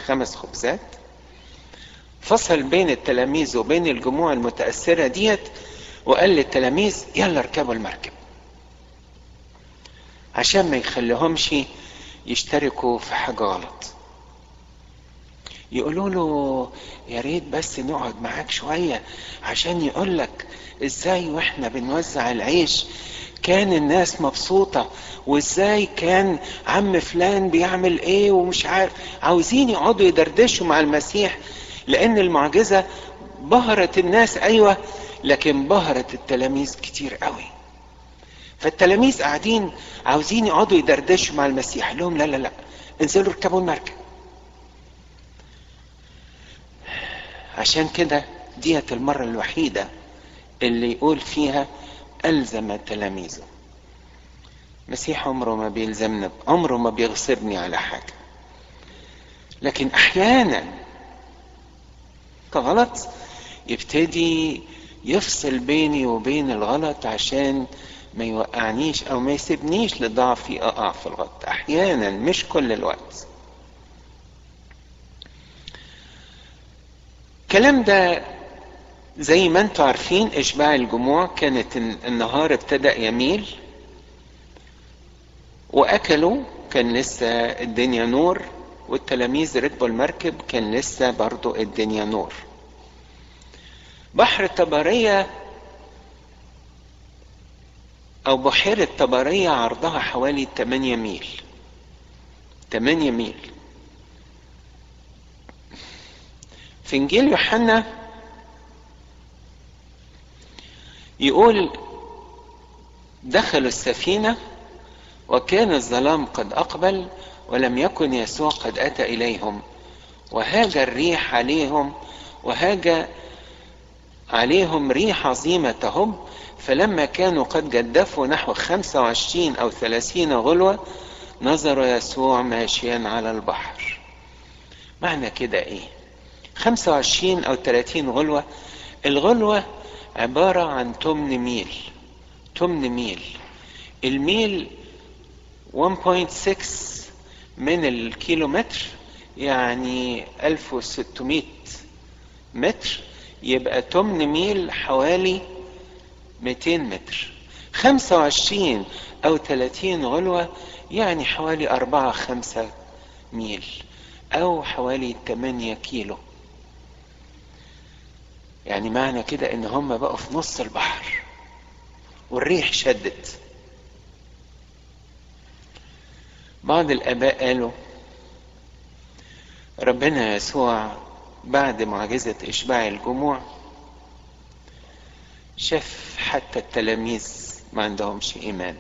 5 خبزات، فصل بين التلاميذ وبين الجموع المتأثرة ديت وقال للتلاميذ يلا اركبوا المركب، عشان ما يخليهمش يشتركوا في حاجة غلط. يقولوا له يا ريت بس نقعد معاك شوية عشان يقولك ازاي واحنا بنوزع العيش كان الناس مبسوطة، وازاي كان عم فلان بيعمل ايه ومش عارف. عاوزين يقعدوا يدردشوا مع المسيح، لان المعجزة بهرت الناس ايوه، لكن بهرت التلاميذ كتير قوي. فالتلاميذ قاعدين عاوزين يقعدوا يدردشوا مع المسيح، قال لهم لا لا لا، انزلوا اركبوا المركب. عشان كده ديت المرة الوحيدة اللي يقول فيها ألزم تلاميذه. المسيح عمره ما بيلزمنا، عمره ما بيغصبني على حاجة، لكن أحيانا كغلط يبتدي يفصل بيني وبين الغلط عشان ما يوقعنيش أو ما يسيبنيش لضعفي أقع في الغلط. أحيانا، مش كل الوقت. الكلام ده زي ما انتوا عارفين اشباع الجموع كانت النهار ابتدأ يميل واكلوا، كان لسه الدنيا نور، والتلاميذ ركبوا المركب كان لسه برضو الدنيا نور. بحر طبرية او بحيرة طبرية عرضها حوالي 8 ميل. 8 ميل. في انجيل يوحنا يقول دخلوا السفينة وكان الظلام قد أقبل ولم يكن يسوع قد أتى إليهم، وهاج الريح عليهم، وهاج عليهم ريح عظيمة تهب، فلما كانوا قد جدفوا نحو 25 أو 30 غلوة نظروا يسوع ماشيا على البحر. معنى كده إيه؟ 25 أو 30 غلوة. الغلوة عبارة عن 8 ميل. 8 ميل. الميل 1.6 من الكيلومتر، يعني 1600 متر، يبقى 8 ميل حوالي 200 متر. 25 أو 30 غلوة يعني حوالي 4-5 ميل أو حوالي 8 كيلو. يعني معنى كده ان هم بقوا في نص البحر والريح شدت. بعض الآباء قالوا ربنا يسوع بعد معجزة إشباع الجموع شاف حتى التلاميذ ما عندهمش إيمان،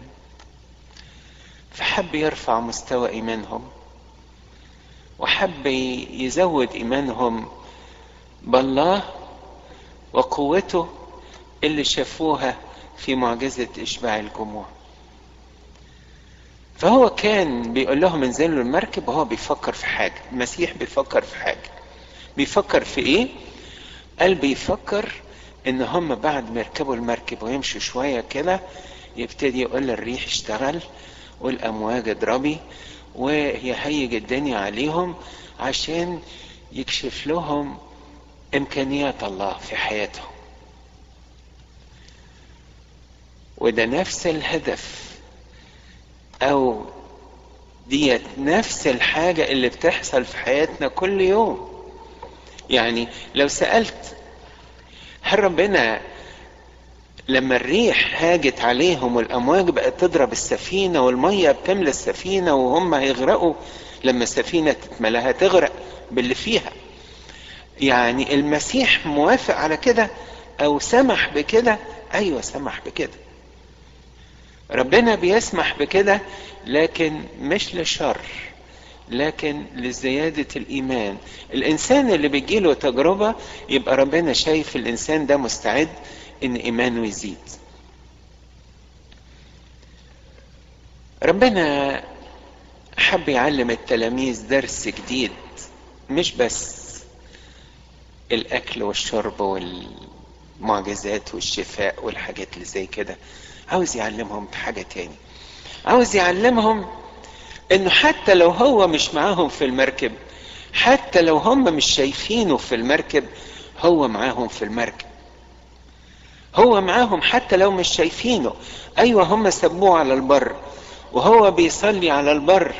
فحب يرفع مستوى إيمانهم وحب يزود إيمانهم بالله وقوته اللي شافوها في معجزة إشباع الجموع. فهو كان بيقول لهم انزلوا المركب وهو بيفكر في حاجة. المسيح بيفكر في حاجة. بيفكر في ايه؟ قال بيفكر ان هم بعد ما يركبوا المركب ويمشوا شوية كده يبتدي يقول الريح اشتغل والامواج اضربي ويهيج الدنيا عليهم عشان يكشف لهم امكانيات الله في حياتهم. وده نفس الهدف او ديت نفس الحاجة اللي بتحصل في حياتنا كل يوم. يعني لو سألت هل ربنا لما الريح هاجت عليهم والامواج بقت تضرب السفينة والمية بتملى السفينة وهم هيغرقوا، لما السفينة تتملى هتغرق باللي فيها، يعني المسيح موافق على كده او سمح بكده؟ ايوه سمح بكده. ربنا بيسمح بكده لكن مش للشر، لكن لزيادة الإيمان. الإنسان اللي بيجيله تجربة يبقى ربنا شايف الإنسان ده مستعد إن إيمانه يزيد. ربنا حب يعلم التلاميذ درس جديد، مش بس الأكل والشرب والمعجزات والشفاء والحاجات اللي زي كده، عاوز يعلمهم حاجة تاني. عاوز يعلمهم انه حتى لو هو مش معاهم في المركب حتى لو هم مش شايفينه في المركب، هو معاهم في المركب، هو معاهم حتى لو مش شايفينه. ايوه هم سابوه على البر وهو بيصلي على البر،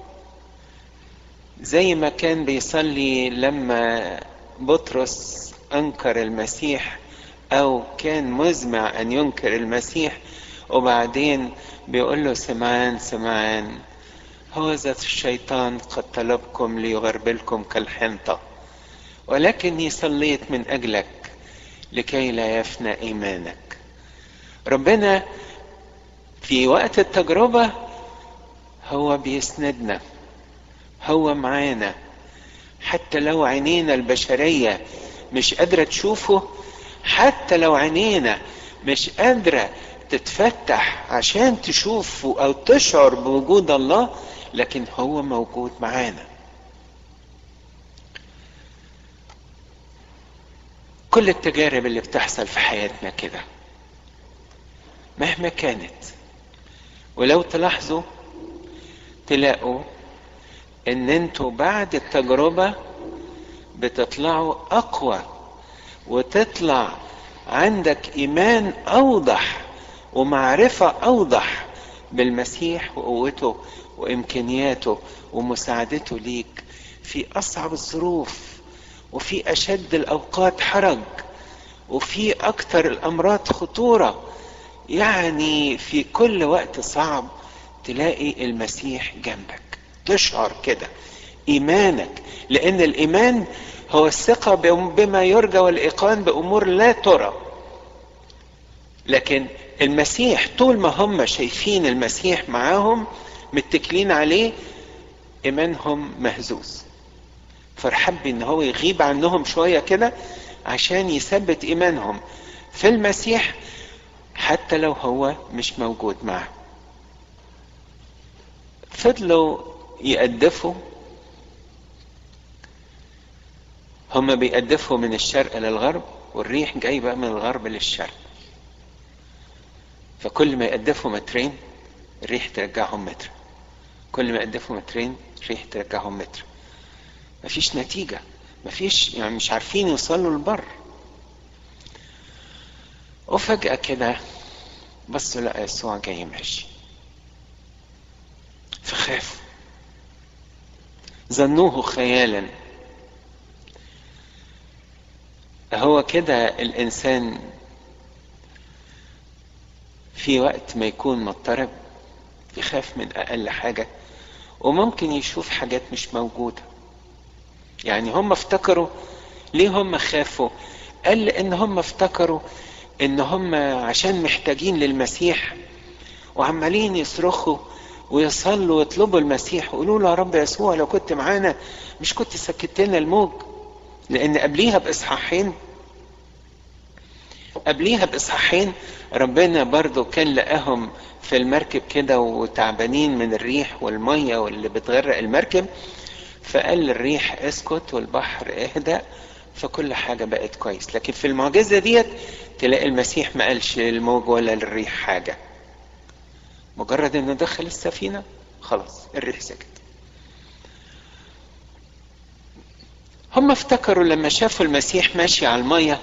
زي ما كان بيصلي لما بطرس انكر المسيح او كان مزمع ان ينكر المسيح، وبعدين بيقول له سمعان سمعان هوذا الشيطان قد طلبكم ليغربلكم كالحنطة، ولكني صليت من اجلك لكي لا يفنى ايمانك. ربنا في وقت التجربة هو بيسندنا، هو معانا، حتى لو عينينا البشرية مش قادرة تشوفه، حتى لو عينينا مش قادرة تتفتح عشان تشوفه او تشعر بوجود الله، لكن هو موجود معانا. كل التجارب اللي بتحصل في حياتنا كده مهما كانت، ولو تلاحظوا تلاقوا ان انتوا بعد التجربة بتطلعوا اقوى، وتطلع عندك ايمان اوضح ومعرفة اوضح بالمسيح وقوته وامكانياته ومساعدته ليك في اصعب الظروف، وفي اشد الاوقات حرج، وفي اكتر الامراض خطورة. يعني في كل وقت صعب تلاقي المسيح جنبك، تشعر كده ايمانك، لان الايمان هو الثقة بما يرجى والايقان بامور لا ترى. لكن المسيح طول ما هم شايفين المسيح معاهم متكلين عليه، ايمانهم مهزوز، فحب ان هو يغيب عنهم شوية كده عشان يثبت ايمانهم في المسيح حتى لو هو مش موجود معه. فضلوا يقدفوا، هم بيقدفوا من الشرق للغرب، والريح جايبة من الغرب للشرق، فكل ما يقدفوا مترين الريح ترجعهم متر، كل ما يقدفوا مترين الريح ترجعهم متر. مفيش نتيجة، مفيش، يعني مش عارفين يوصلوا البر. وفجأة كده بصوا لقى يسوع جاي ماشي، فخافوا، ظنوه خيالا. هو كده الإنسان في وقت ما يكون مضطرب يخاف من أقل حاجة، وممكن يشوف حاجات مش موجودة. يعني هم افتكروا، ليه هم خافوا؟ قال لأن هم افتكروا ان هم عشان محتاجين للمسيح وعمالين يصرخوا ويصلوا ويطلبوا المسيح ويقولوا له يا رب يسوع لو كنت معانا مش كنت سكت لنا الموج. لان قبليها باصحاحين ربنا برضو كان لقاهم في المركب كده وتعبانين من الريح والمية واللي بتغرق المركب، فقال للريح اسكت والبحر اهدأ، فكل حاجة بقت كويس. لكن في المعجزة ديت تلاقي المسيح ما قالش للموج ولا للريح حاجة، مجرد انه دخل السفينة خلاص الريح سكت. هم افتكروا لما شافوا المسيح ماشي على المية،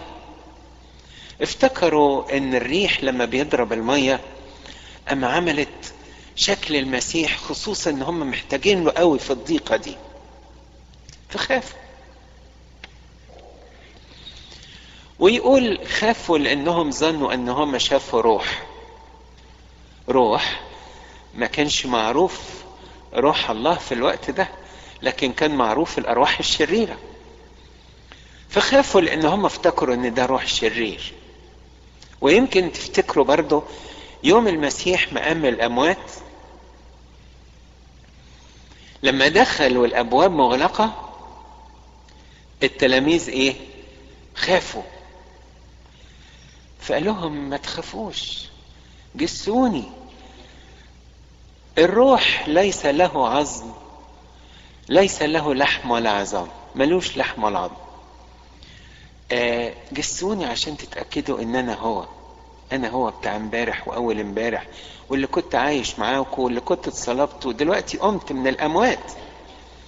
افتكروا ان الريح لما بيضرب المية اما عملت شكل المسيح، خصوصا ان هم محتاجين له قوي في الضيقة دي، فخافوا. ويقول خافوا لانهم ظنوا انهم شافوا روح ما كانش معروف روح الله في الوقت ده، لكن كان معروف الارواح الشريرة، فخافوا لانهم افتكروا ان ده روح شرير. ويمكن تفتكروا برضو يوم المسيح مقام الاموات لما دخل والابواب مغلقة، التلاميذ ايه؟ خافوا، فقال لهم ما تخافوش جسوني، الروح ليس له عظم، ليس له لحم ولا عظام، ملوش لحم ولا عظم. جسوني عشان تتأكدوا ان انا هو بتاع امبارح واول امبارح، واللي كنت عايش معاكم واللي كنت اتصلبت ودلوقتي قمت من الاموات.